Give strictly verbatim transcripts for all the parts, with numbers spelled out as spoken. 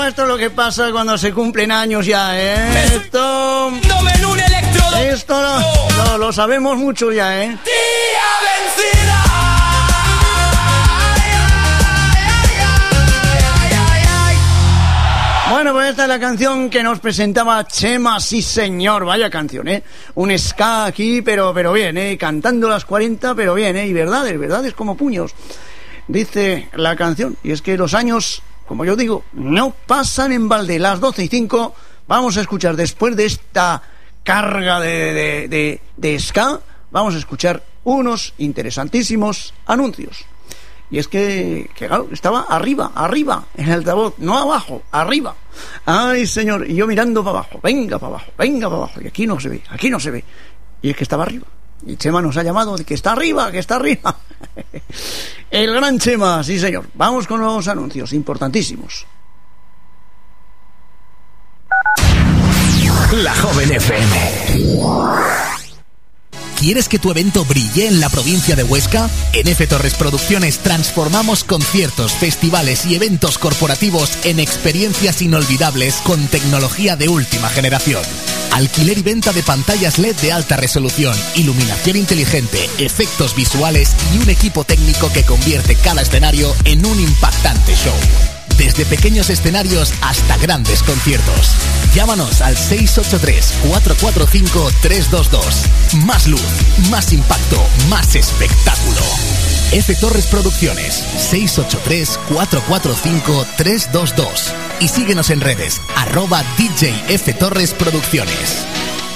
esto es lo que pasa cuando se cumplen años ya, ¿eh? Esto... Esto lo, lo, lo sabemos mucho ya, ¿eh? ¡Tía vencida! Bueno, pues esta es la canción que nos presentaba Chema, sí señor, vaya canción, ¿eh? Un ska aquí, pero, pero bien, ¿eh? Cantando las cuarenta, pero bien, ¿eh? Y verdades, verdades como puños. Dice la canción, y es que los años, como yo digo, no pasan en balde. Las doce y cinco, vamos a escuchar después de esta carga de, de, de, de ska, vamos a escuchar unos interesantísimos anuncios. Y es que, que claro, estaba arriba, arriba, en el altavoz, no abajo, arriba. Ay, señor, y yo mirando para abajo, venga para abajo, venga para abajo, y aquí no se ve, aquí no se ve. Y es que estaba arriba. Y Chema nos ha llamado de que está arriba, que está arriba. El gran Chema, sí señor. Vamos con los anuncios, importantísimos. La Joven F M. ¿Quieres que tu evento brille en la provincia de Huesca? En F. Torres Producciones transformamos conciertos, festivales y eventos corporativos en experiencias inolvidables con tecnología de última generación. Alquiler y venta de pantallas L E D de alta resolución, iluminación inteligente, efectos visuales y un equipo técnico que convierte cada escenario en un impactante show. Desde pequeños escenarios hasta grandes conciertos. Llámanos al seis ocho tres, cuatro cuatro cinco, tres dos dos. Más luz, más impacto, más espectáculo. F. Torres Producciones, seis ocho tres, cuatro cuatro cinco, tres dos dos. Y síguenos en redes, arroba D J F. Torres Producciones.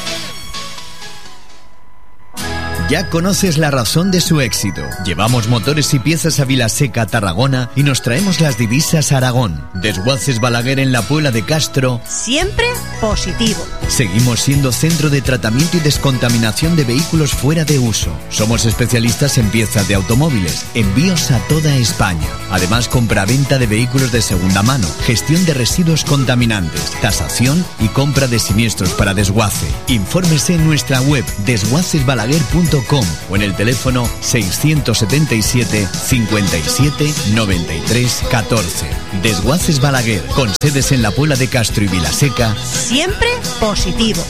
Ya conoces la razón de su éxito. Llevamos motores y piezas a Vilaseca, Tarragona, y nos traemos las divisas a Aragón. Desguaces Balaguer en la Puebla de Castro. Siempre positivo. Seguimos siendo centro de tratamiento y descontaminación de vehículos fuera de uso. Somos especialistas en piezas de automóviles, envíos a toda España. Además, compra-venta de vehículos de segunda mano, gestión de residuos contaminantes, tasación y compra de siniestros para desguace. Infórmese en nuestra web desguaces balaguer punto com o en el teléfono seiscientos setenta y siete, cincuenta y siete, noventa y tres, catorce. Desguaces Balaguer, con sedes en la Puebla de Castro y Vilaseca. Siempre positivo.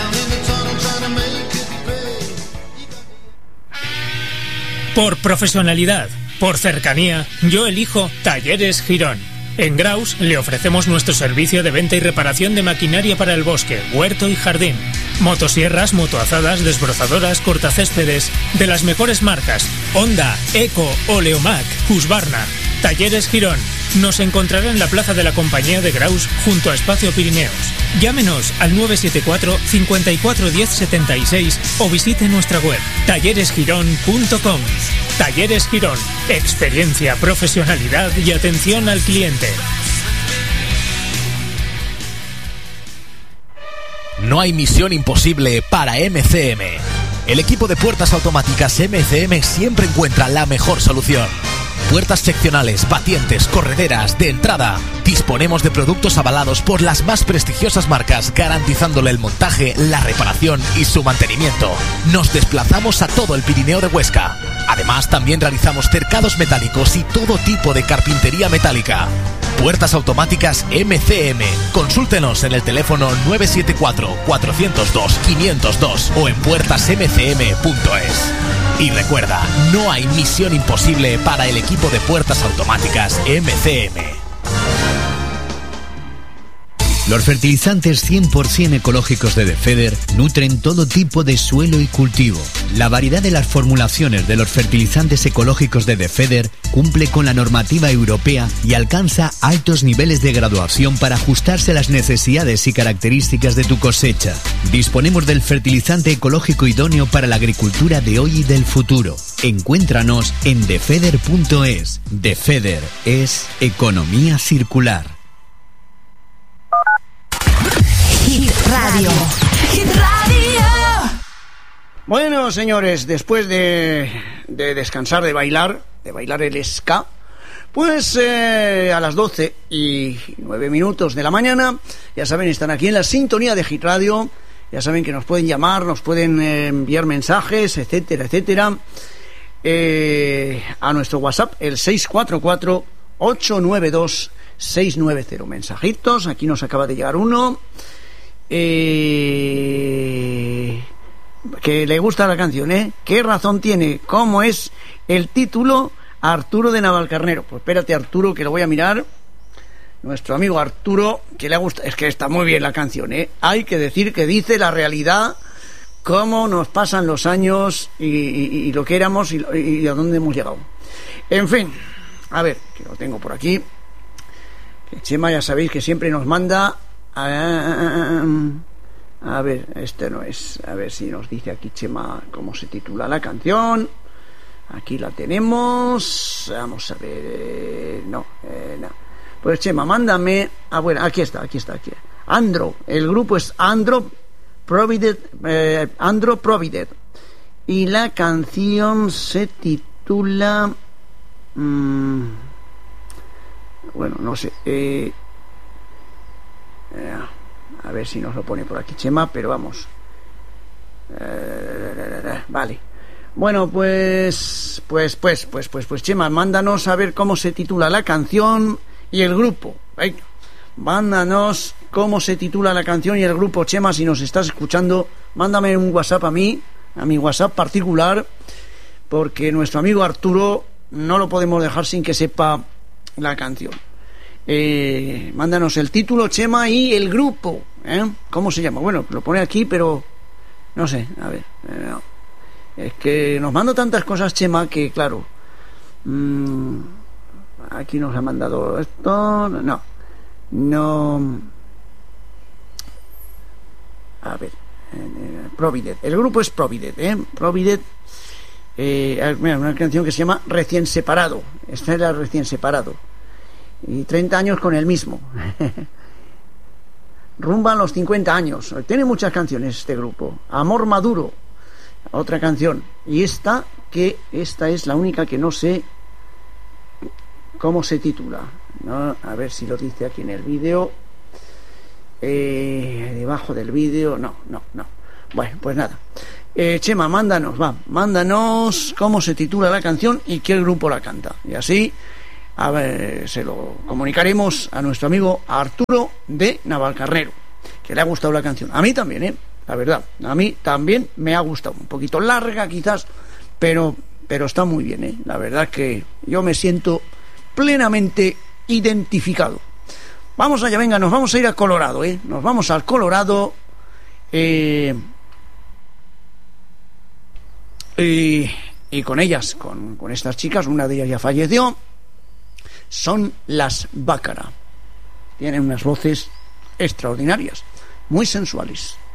Por profesionalidad, por cercanía, yo elijo Talleres Girón. En Graus le ofrecemos nuestro servicio de venta y reparación de maquinaria para el bosque, huerto y jardín. Motosierras, motoazadas, desbrozadoras, cortacéspedes, de las mejores marcas: Honda, Eco, Oleomac, Husqvarna. Talleres Girón. Nos encontrará en la plaza de la Compañía de Graus, junto a Espacio Pirineos. Llámenos al nueve siete cuatro, cinco cuatro uno cero, siete seis o visite nuestra web talleres girón punto com. Talleres Girón. Experiencia, profesionalidad y atención al cliente. No hay misión imposible para M C M. El equipo de puertas automáticas M C M siempre encuentra la mejor solución. Puertas seccionales, batientes, correderas, de entrada. Disponemos de productos avalados por las más prestigiosas marcas, garantizándole el montaje, la reparación y su mantenimiento. Nos desplazamos a todo el Pirineo de Huesca. Además, también realizamos cercados metálicos y todo tipo de carpintería metálica. Puertas automáticas M C M. Consúltenos en el teléfono nueve siete cuatro, cuatro cero dos, cinco cero dos o en puertas m c m punto es. Y recuerda, no hay misión imposible para el equipo de puertas automáticas M C M. Los fertilizantes cien por ciento ecológicos de Defeder nutren todo tipo de suelo y cultivo. La variedad de las formulaciones de los fertilizantes ecológicos de Defeder cumple con la normativa europea y alcanza altos niveles de graduación para ajustarse a las necesidades y características de tu cosecha. Disponemos del fertilizante ecológico idóneo para la agricultura de hoy y del futuro. Encuéntranos en defeder punto es. Defeder es economía circular. Hit Radio. Hit Radio. Bueno, señores, después de, de descansar, de bailar, de bailar el ska, pues eh, a las doce y nueve minutos de la mañana, ya saben, están aquí en la sintonía de Hit Radio. Ya saben que nos pueden llamar, nos pueden eh, enviar mensajes, etcétera, etcétera, eh, a nuestro WhatsApp, el seis cuatro cuatro, ocho nueve dos seis nueve cero. Mensajitos, aquí nos acaba de llegar uno eh, que le gusta la canción, ¿eh? ¿Qué razón tiene? ¿Cómo es el título? Arturo de Navalcarnero. Pues espérate, Arturo, que lo voy a mirar. Nuestro amigo Arturo, que le ha gustado, es que está muy bien la canción, ¿eh? Hay que decir que dice la realidad, cómo nos pasan los años y, y, y lo que éramos y, y a dónde hemos llegado. En fin, a ver, que lo tengo por aquí. Que Chema, ya sabéis que siempre nos manda a, a ver, este no es, a ver si nos dice aquí Chema cómo se titula la canción. Aquí la tenemos, vamos a ver, eh, no, eh, no. Pues Chema, mándame, ah bueno, aquí está, aquí está, aquí. Andro, el grupo es Andro Provided, eh, Andro Provided, y la canción se titula, mmm, bueno, no sé, eh, eh, a ver si nos lo pone por aquí Chema, pero vamos, eh, vale. Bueno, pues, pues, pues, pues, pues, pues, Chema, mándanos a ver cómo se titula la canción y el grupo. Venga, mándanos cómo se titula la canción y el grupo, Chema, si nos estás escuchando, mándame un WhatsApp a mí, a mi WhatsApp particular, porque nuestro amigo Arturo no lo podemos dejar sin que sepa la canción. Eh, mándanos el título, Chema, y el grupo, ¿eh? ¿Cómo se llama? Bueno, lo pone aquí, pero no sé, a ver, eh, no. Es que nos manda tantas cosas, Chema, que claro, mmm, aquí nos ha mandado esto, no, no, a ver, eh, Provided, el grupo es Provided, ¿eh? Provided, eh, mira, una canción que se llama Recién Separado, esta es la Recién Separado, y treinta años con el mismo, rumba a los cincuenta años, tiene muchas canciones este grupo, Amor Maduro, otra canción, y esta que esta es la única que no sé cómo se titula, ¿no? A ver si lo dice aquí en el vídeo, eh, debajo del vídeo, no, no, no, bueno, pues nada, eh, Chema, mándanos, va, mándanos cómo se titula la canción y qué grupo la canta, y así a ver, se lo comunicaremos a nuestro amigo Arturo de Navalcarnero, que le ha gustado la canción, a mí también, eh la verdad, a mí también me ha gustado. Un poquito larga quizás, pero, pero está muy bien, ¿eh? La verdad que yo me siento plenamente identificado. Vamos allá, venga, nos vamos a ir a Colorado, ¿eh? Nos vamos al Colorado. Eh, y, y con ellas, con, con estas chicas, una de ellas ya falleció, son las Bácara. Tienen unas voces extraordinarias, muy sensuales.